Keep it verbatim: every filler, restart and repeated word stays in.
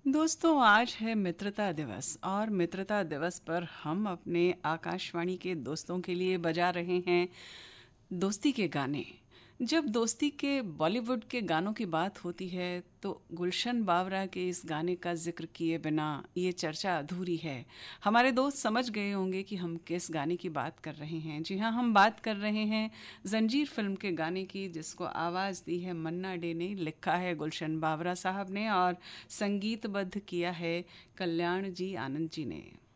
दोस्तों, आज है मित्रता दिवस और मित्रता दिवस पर हम अपने आकाशवाणी के दोस्तों के लिए बजा रहे हैं दोस्ती के गाने। जब दोस्ती के बॉलीवुड के गानों की बात होती है तो गुलशन बावरा के इस गाने का जिक्र किए बिना ये चर्चा अधूरी है। हमारे दोस्त समझ गए होंगे कि हम किस गाने की बात कर रहे हैं। जी हाँ, हम बात कर रहे हैं जंजीर फिल्म के गाने की, जिसको आवाज़ दी है मन्ना डे ने, लिखा है गुलशन बावरा साहब ने और संगीतबद्ध किया है कल्याण जी आनंद जी ने।